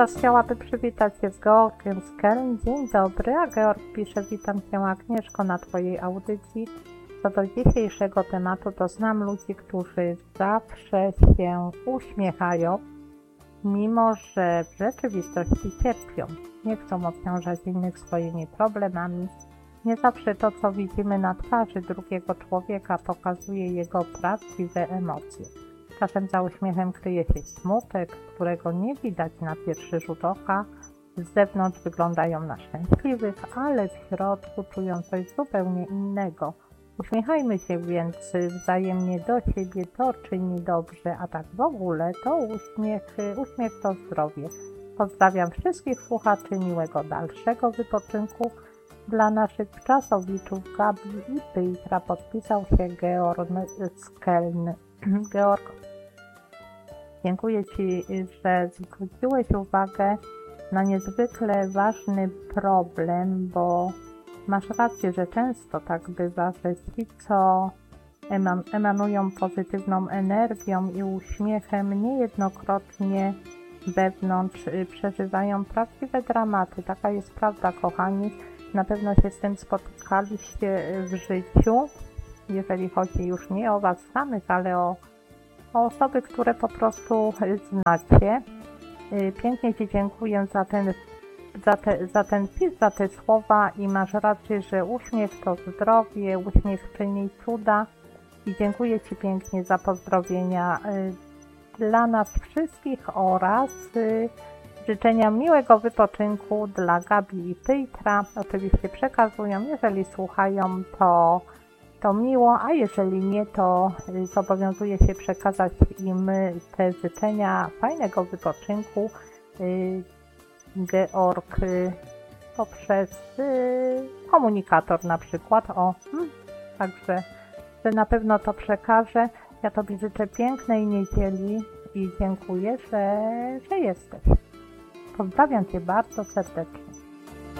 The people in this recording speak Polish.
teraz chciałaby przywitać się z Georgiem z Keln. Dzień dobry, a Georg pisze: witam Cię, Agnieszko, na Twojej audycji. Co do dzisiejszego tematu, to znam ludzi, którzy zawsze się uśmiechają, mimo że w rzeczywistości cierpią. Nie chcą obciążać innych swoimi problemami. Nie zawsze to, co widzimy na twarzy drugiego człowieka, pokazuje jego prawdziwe emocje. Czasem za uśmiechem kryje się smutek, którego nie widać na pierwszy rzut oka. Z zewnątrz wyglądają na szczęśliwych, ale w środku czują coś zupełnie innego. Uśmiechajmy się więc wzajemnie do siebie, to czyni dobrze, a tak w ogóle to uśmiech to zdrowie. Pozdrawiam wszystkich słuchaczy, miłego dalszego wypoczynku. Dla naszych czasowiczów Gabi i Pejtra podpisał się Georg z Keln. Georg, dziękuję Ci, że zwróciłeś uwagę na niezwykle ważny problem, bo masz rację, że często tak bywa, że ci, co emanują pozytywną energią i uśmiechem, niejednokrotnie wewnątrz przeżywają prawdziwe dramaty. Taka jest prawda, kochani. Na pewno się z tym spotykaliście w życiu, jeżeli chodzi już nie o Was samych, ale o osoby, które po prostu znacie. Pięknie Ci dziękuję za ten wpis, za te słowa i masz rację, że uśmiech to zdrowie, uśmiech czyni cuda i dziękuję Ci pięknie za pozdrowienia dla nas wszystkich oraz życzenia miłego wypoczynku dla Gabi i Pejtra. Oczywiście przekazują, jeżeli słuchają, to miło, a jeżeli nie, to zobowiązuję się przekazać im te życzenia fajnego wypoczynku. Georg poprzez komunikator na przykład. Także że na pewno to przekażę. Ja Tobie życzę pięknej niedzieli i dziękuję, że jesteś. Pozdrawiam Cię bardzo serdecznie.